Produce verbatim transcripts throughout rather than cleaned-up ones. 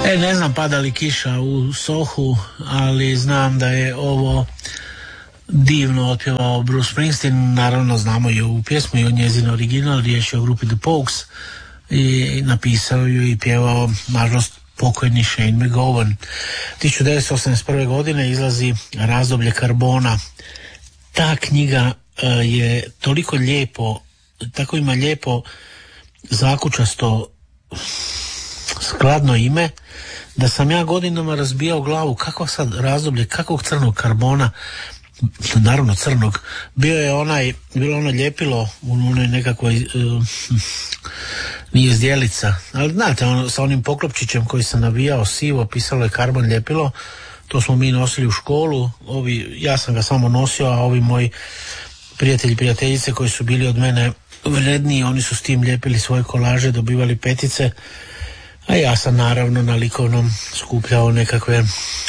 E, ne znam pada li kiša u Sohu, ali znam da je ovo divno otpjevao Bruce Springsteen. Naravno znamo i ovu pjesmu i o njezin original, riječ je o grupi The Pogues, i napisao ju i pjevao nažalost pokojni Shane MacGowan. tisuću devetsto osamdeset prve. godine izlazi Razdoblje karbona. Ta knjiga uh, je toliko lijepo, tako ima lijepo zakučasto skladno ime, da sam ja godinama razbijao glavu kako sad razdoblje, kakvog crnog karbona, naravno crnog. Bio je onaj, bilo ono ljepilo u onoj nekakvoj uh, nije zdjelica, ali znate, ono, sa onim poklopčićem koji se navijao sivo, pisalo je karbon ljepilo. To smo mi nosili u školu. Ovi, ja sam ga samo nosio, a ovi moji prijatelji i prijateljice koji su bili od mene vredniji, oni su s tim ljepili svoje kolaže, dobivali petice, a ja sam naravno na likovnom skupljao nekakve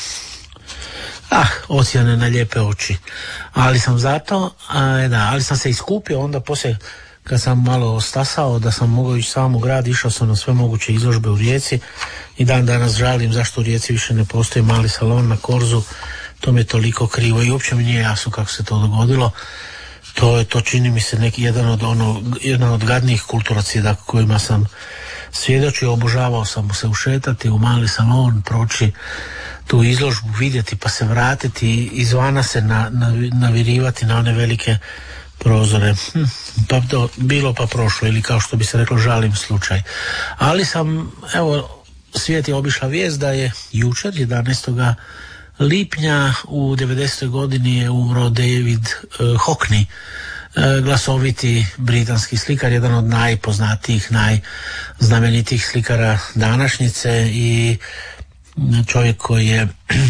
ah, ocjene na lijepe oči. Ali sam zato, a, da, ali sam se iskupio onda poslije kad sam malo stasao da sam mogao ići sam u grad, išao sam na sve moguće izložbe u Rijeci i dan danas žalim zašto u Rijeci više ne postoji mali salon na Korzu. To mi je toliko krivo i uopće mi nije jasno kako se to dogodilo. To je, to čini mi se neki jedan od ono, jedan od gadnijih kulturocida kojima sam svjedočio. Obožavao sam se ušetati u mali salon, proći tu izložbu, vidjeti pa se vratiti i izvana se na, na, navirivati na one velike prozore. Hm, pa to bilo pa prošlo, ili kao što bi se reklo žalim slučaj. Ali sam, evo, svijet je obišla vijest da je jučer, jedanaestog lipnja u devedesetoj godini je umro David uh, Hockney, uh, glasoviti britanski slikar, jedan od najpoznatijih, najznamenitijih slikara današnjice i čovjek koji je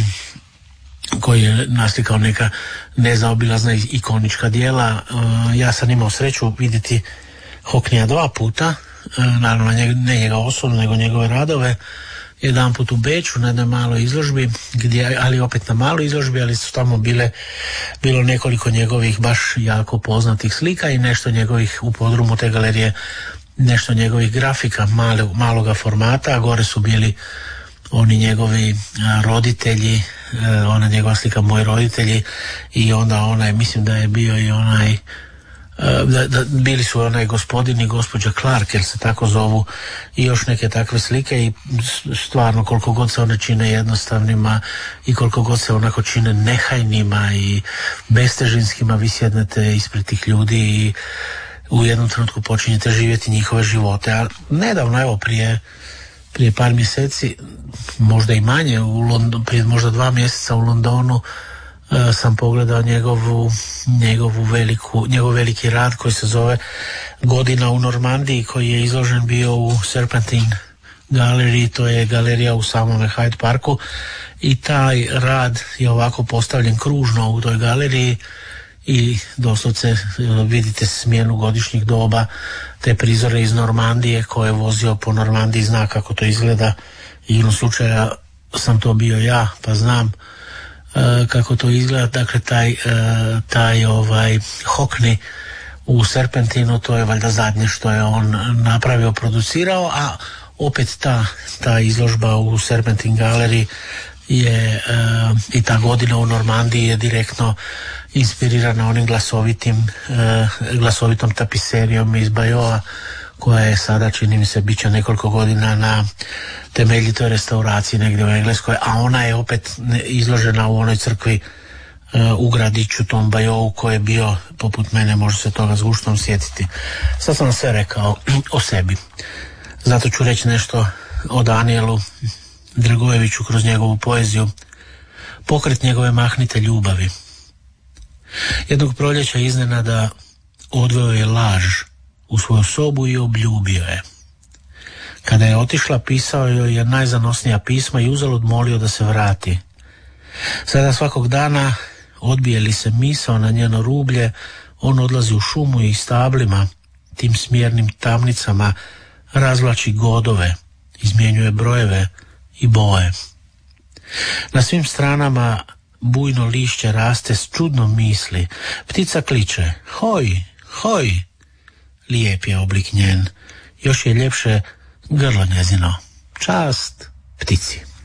koji je naslikao neka nezaobilazna ikonička djela. Uh, ja sam imao sreću vidjeti Hockneya dva puta, uh, naravno ne njega osobno, nego njegove radove. Jedan put u Beču na jednoj maloj izložbi, gdje, ali opet na maloj izložbi, ali su tamo bile, bilo nekoliko njegovih baš jako poznatih slika i nešto njegovih u podrumu te galerije, nešto njegovih grafika malo, maloga formata, a gore su bili oni njegovi a, roditelji, a, ona njegova slika Moji roditelji i onda onaj, mislim da je bio i onaj Da, da, bili su onaj gospodin i gospođa Clark, jer se tako zovu, i još neke takve slike i stvarno koliko god se one čine jednostavnima i koliko god se onako čine nehajnima i bestežinskima, vi sjednete ispred tih ljudi i u jednom trenutku počinjete živjeti njihove živote. A nedavno, evo prije prije par mjeseci, možda i manje, u Londonu, prije možda dva mjeseca u Londonu Uh, sam pogledao njegovu, njegovu veliku, njegov veliki rad koji se zove Godina u Normandiji, koji je izložen bio u Serpentine Gallery, to je galerija u samome Hyde Parku, i taj rad je ovako postavljen kružno u toj galeriji i doslovce vidite smjenu godišnjih doba, te prizore iz Normandije koje je vozio po Normandiji, zna kako to izgleda. I u slučaju sam to bio ja, pa znam Uh, kako to izgleda. Dakle taj, uh, taj ovaj Hockney u Serpentinu, to je valjda zadnje što je on napravio, producirao, a opet ta, ta izložba u Serpentine Gallery je uh, i ta Godina u Normandiji je direktno inspirirana onim glasovitim uh, glasovitom tapiserijom iz Bajoa, koja je sada, čini mi se, bit će nekoliko godina na temeljitoj restauraciji negdje u Engleskoj, a ona je opet izložena u onoj crkvi uh, u gradiću tom Bajovu, koji je bio, poput mene, može se toga s guštom sjetiti. Sad sam sve rekao o sebi. Zato ću reći nešto o Danielu Dragojeviću kroz njegovu poeziju. Pokret njegove mahnite ljubavi. Jednog proljeća iznenada odveo je laž u svoju sobu i obljubio je. Kada je otišla, pisao joj je najzanosnija pisma i uzalud molio da se vrati. Sada svakog dana, odbije li se misao na njeno rublje, on odlazi u šumu i stablima, tim smjernim tamnicama, razvlači godove, izmjenjuje brojeve i boje. Na svim stranama bujno lišće raste s čudnom misli. Ptica kliče, hoj, hoj. Lijep je oblik njen, još je ljepše grlo njezino. Čast, ptici.